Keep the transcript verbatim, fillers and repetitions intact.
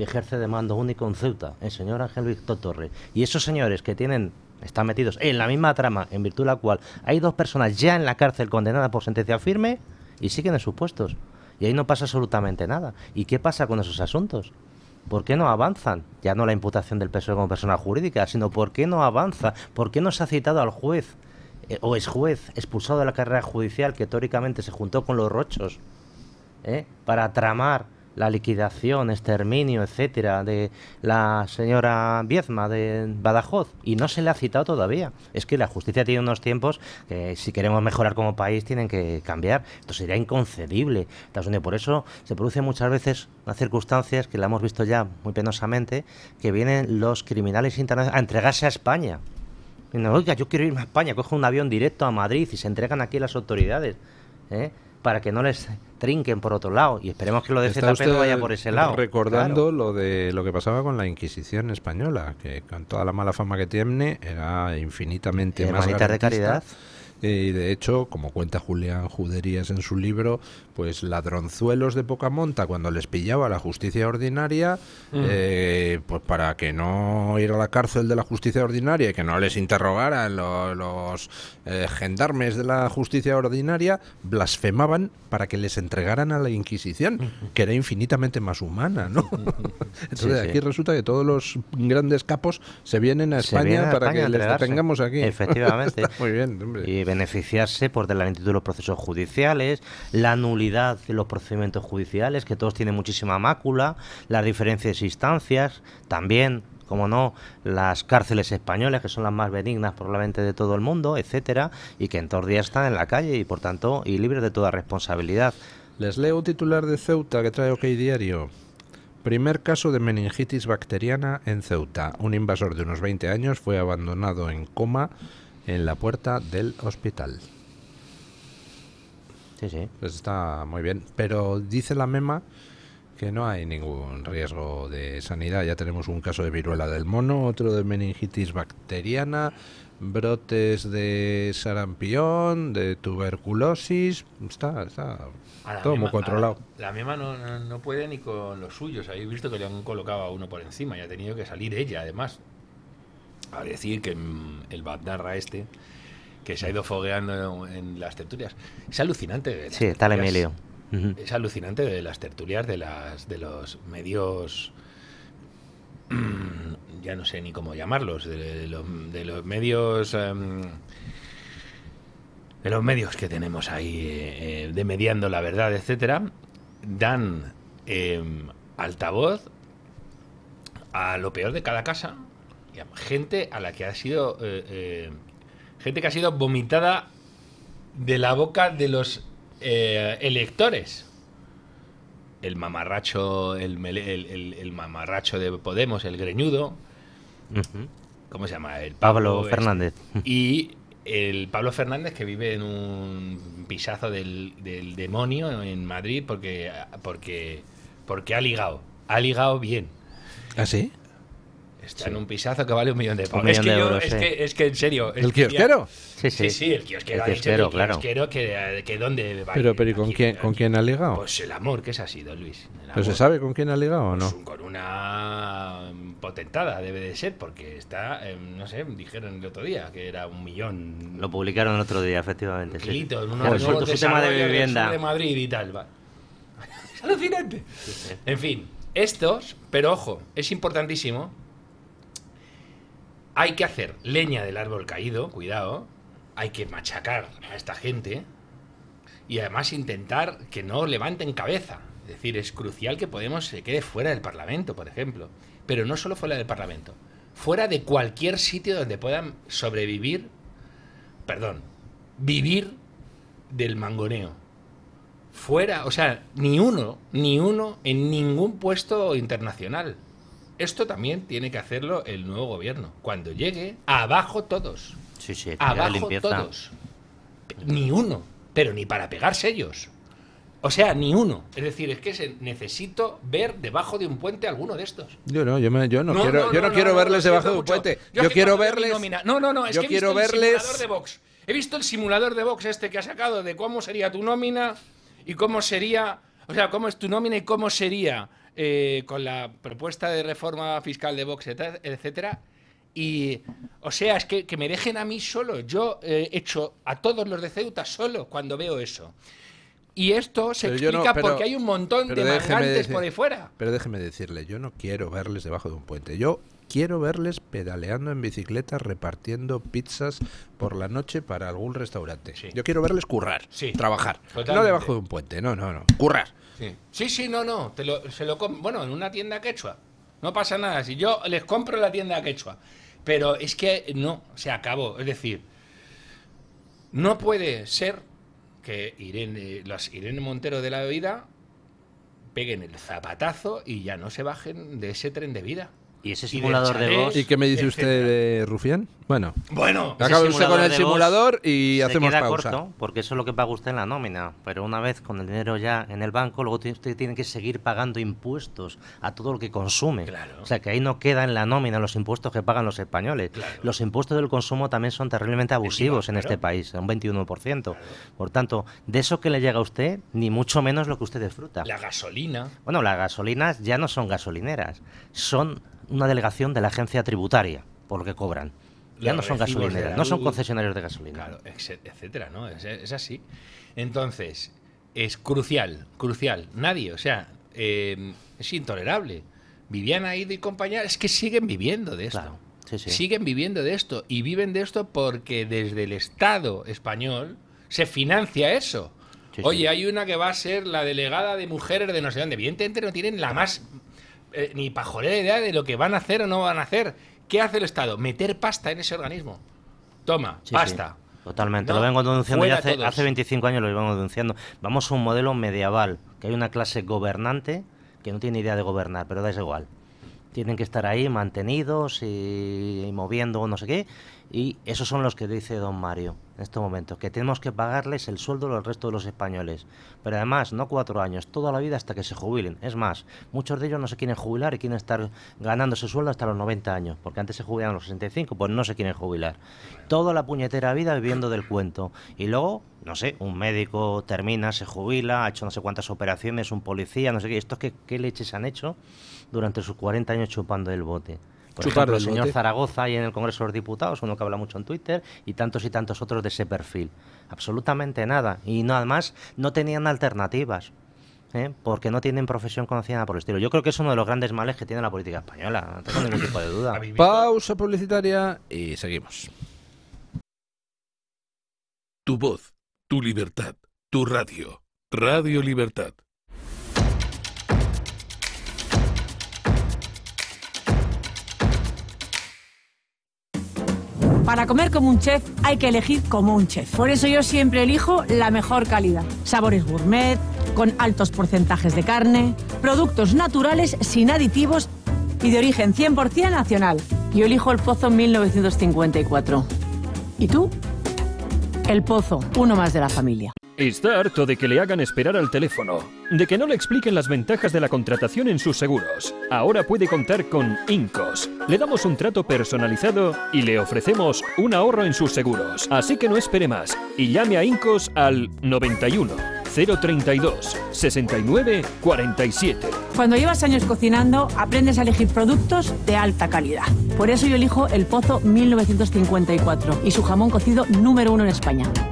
que ejerce de mando único en Ceuta, el señor Ángel Víctor Torres. Y esos señores que tienen, están metidos en la misma trama, en virtud de la cual hay dos personas ya en la cárcel condenadas por sentencia firme y siguen en sus puestos. Y ahí no pasa absolutamente nada. ¿Y qué pasa con esos asuntos? ¿Por qué no avanzan? Ya no la imputación del P S O E como persona jurídica, sino ¿por qué no avanza? ¿Por qué no se ha citado al juez eh, o exjuez expulsado de la carrera judicial que teóricamente se juntó con los rochos eh, para tramar la liquidación, exterminio, etcétera, de la señora Viezma de Badajoz? Y no se le ha citado todavía. Es que la justicia tiene unos tiempos que, si queremos mejorar como país, tienen que cambiar. Esto sería inconcebible. Por eso se producen muchas veces unas circunstancias que la hemos visto ya muy penosamente, que vienen los criminales internacionales a entregarse a España. Y no, oiga, yo quiero irme a España, cojo un avión directo a Madrid y se entregan aquí las autoridades, ¿eh? para que no les trinquen por otro lado, y esperemos que lo de Z P no vaya por ese lado. Recordando claro. lo de lo que pasaba con la Inquisición española, que con toda la mala fama que tiene era infinitamente más garantista de caridad. Y de hecho, como cuenta Julián Juderías en su libro, pues ladronzuelos de poca monta, cuando les pillaba la justicia ordinaria, mm. eh, pues para que no ir a la cárcel de la justicia ordinaria y que no les interrogaran lo, los eh, gendarmes de la justicia ordinaria, blasfemaban para que les entregaran a la Inquisición, que era infinitamente más humana, ¿no? Entonces sí, sí. aquí resulta que todos los grandes capos se vienen a España vienen a para España que les tengamos aquí. Efectivamente. Está muy bien, hombre. Y beneficiarse por de la lentitud de los procesos judiciales, la nulidad de los procedimientos judiciales, que todos tienen muchísima mácula, las diferentes instancias, también, como no, las cárceles españolas, que son las más benignas probablemente de todo el mundo, etcétera, y que en todos los días están en la calle y, por tanto, y libres de toda responsabilidad. Les leo un titular de Ceuta que trae OK Diario. Primer caso de meningitis bacteriana en Ceuta. Un invasor de unos veinte años fue abandonado en coma en la puerta del hospital. Sí, sí. Pues está muy bien. Pero dice la MEMA que no hay ningún riesgo de sanidad. Ya tenemos un caso de viruela del mono, otro de meningitis bacteriana, brotes de sarampión, de tuberculosis. Está, está todo misma, muy controlado. La, la MEMA no, no, no puede ni con los suyos. Habéis visto que le han colocado a uno por encima y ha tenido que salir ella, además, a decir que el Bazdarra este, que se ha ido fogueando en las tertulias. Es alucinante. De sí, está el Emilio. Uh-huh. Es alucinante de las tertulias de las de los medios, ya no sé ni cómo llamarlos, de, de, los, de los medios, um, de los medios que tenemos ahí, eh, de mediando la verdad, etcétera, dan eh, altavoz a lo peor de cada casa. Gente a la que ha sido eh, eh, gente que ha sido vomitada de la boca de los eh, electores. El mamarracho el, el, el, el mamarracho de Podemos, el greñudo. Uh-huh. ¿Cómo se llama? El Pablo, Pablo Fernández. Este. Y el Pablo Fernández, que vive en un pisazo del, del demonio en Madrid porque porque porque ha ligado, ha ligado bien. ¿Ah, sí? Está sí. en un pisazo que vale un millón de pavos. Es que, de yo, euros, es, sí. que, es que en serio. ¿El kiosquero? Sí, sí, sí, sí, el kiosquero. El ha dicho kiosquero, que claro. El kiosquero, que, que dónde va. Pero, pero ¿y con aquí, quién, aquí. con quién ha ligado? Pues el amor, que es así, don Luis. ¿Pero se sabe con quién ha ligado o no? Pues con una potentada debe de ser, porque está, eh, no sé, dijeron el otro día que era un millón. Lo publicaron el otro día, efectivamente. Un kilito, sí. en unos Claro, nuevos su tema de vivienda. de Madrid y tal. Va. Es alucinante. Sí, sí. En fin, estos, pero ojo, es importantísimo. Hay que hacer leña del árbol caído, cuidado. Hay que machacar a esta gente y además intentar que no levanten cabeza. Es decir, es crucial que Podemos se quede fuera del Parlamento, por ejemplo. Pero no solo fuera del Parlamento, fuera de cualquier sitio donde puedan sobrevivir, perdón, vivir del mangoneo. Fuera, o sea, ni uno, ni uno en ningún puesto internacional. Esto también tiene que hacerlo el nuevo gobierno. Cuando llegue, abajo todos. Sí, sí, abajo todos. Ni uno, pero ni para pegarse ellos. O sea, ni uno. Es decir, es que se, necesito ver debajo de un puente alguno de estos. Yo no, yo, me, yo no, no quiero, no, yo no, no quiero no, verles no, debajo de un mucho. puente. Yo, yo es quiero que verles. No, no, no, es yo que he quiero visto verles. el simulador de Vox. He visto el simulador de Vox este que ha sacado de cómo sería tu nómina y cómo sería, o sea, cómo es tu nómina y cómo sería eh, con la propuesta de reforma fiscal de Vox, etcétera. Y, o sea, es que, que me dejen a mí solo. Yo eh, echo a todos los de Ceuta solo cuando veo eso. Y esto se Pero explica no, pero, porque hay un montón de mangantes decir, por ahí fuera. Pero déjeme decirle, yo no quiero verles debajo de un puente. Yo quiero verles pedaleando en bicicleta, repartiendo pizzas por la noche para algún restaurante. Sí. Yo quiero verles currar, sí, trabajar. Totalmente. No debajo de un puente, no, no, no. Currar. Sí, sí, sí no, no. Te lo, se lo bueno, en una tienda quechua. No pasa nada. Si yo les compro en la tienda quechua. Pero es que no, se acabó. Es decir, no puede ser que Irene, las Irene Montero de la vida peguen el zapatazo y ya no se bajen de ese tren de vida. Y ese simulador y de voz... ¿Y qué me dice etcétera. usted de Rufián? Bueno, bueno acabe usted con el simulador y se hacemos queda pausa. Corto, porque eso es lo que paga usted en la nómina. Pero una vez con el dinero ya en el banco, luego usted tiene que seguir pagando impuestos a todo lo que consume. Claro. O sea, que ahí no queda en la nómina los impuestos que pagan los españoles. Claro. Los impuestos del consumo también son terriblemente abusivos Claro. en este país, un veintiuno por ciento. Claro. Por tanto, de eso que le llega a usted, ni mucho menos lo que usted disfruta. La gasolina. Bueno, las gasolinas ya no son gasolineras, son una delegación de la agencia tributaria, por lo que cobran. Ya Los no son recibos de gasolineras, la no son luz. concesionarios de gasolina. Claro, etcétera, ¿no? Es, es así. Entonces, es crucial, crucial. Nadie, o sea, eh, es intolerable. Viviana, Ido y compañía, es que siguen viviendo de esto. Claro, sí, sí. Siguen viviendo de esto. Y viven de esto porque desde el Estado español se financia eso. Sí, Oye, sí. hay una que va a ser la delegada de mujeres de no sé dónde. Evidentemente no tienen la más eh, ni pajolera idea de lo que van a hacer o no van a hacer. ¿Qué hace el Estado? Meter pasta en ese organismo. Toma, Sí, pasta. sí, totalmente, No, lo vengo denunciando ya fuera hace, todos. hace veinticinco años, lo vengo denunciando. Vamos a un modelo medieval, que hay una clase gobernante que no tiene idea de gobernar, pero da igual. Tienen que estar ahí mantenidos y, y moviendo no sé qué, y esos son los que dice don Mario en estos momentos, que tenemos que pagarles el sueldo al resto de los españoles, pero además no cuatro años, toda la vida hasta que se jubilen. Es más, muchos de ellos no se quieren jubilar y quieren estar ganando ese sueldo hasta los noventa años, porque antes se jubilaban a los sesenta y cinco, pues no se quieren jubilar. Toda la puñetera vida viviendo del cuento, y luego, no sé, un médico termina, se jubila, ha hecho no sé cuántas operaciones, un policía, no sé qué, estos que qué leches han hecho durante sus cuarenta años chupando el bote. Por Chupar ejemplo, el el señor bote. Zaragoza y en el Congreso de los Diputados, uno que habla mucho en Twitter, y tantos y tantos otros de ese perfil. Absolutamente nada. Y nada más, no tenían alternativas, ¿eh? Porque no tienen profesión conocida nada por el estilo. Yo creo que es uno de los grandes males que tiene la política española, no tengo ningún tipo de duda. A vivir- Pausa publicitaria y seguimos. Tu voz, tu libertad, tu radio. Radio Libertad. Para comer como un chef hay que elegir como un chef. Por eso yo siempre elijo la mejor calidad. Sabores gourmet, con altos porcentajes de carne, productos naturales sin aditivos y de origen cien por ciento nacional. Yo elijo el Pozo mil novecientos cincuenta y cuatro. ¿Y tú? El Pozo, uno más de la familia. Está harto de que le hagan esperar al teléfono, de que no le expliquen las ventajas de la contratación en sus seguros. Ahora puede contar con Incos. Le damos un trato personalizado y le ofrecemos un ahorro en sus seguros. Así que no espere más y llame a Incos al noventa y uno, cero treinta y dos, sesenta y nueve, cuarenta y siete. Cuando llevas años cocinando, aprendes a elegir productos de alta calidad. Por eso yo elijo el Pozo mil novecientos cincuenta y cuatro y su jamón cocido número uno en España.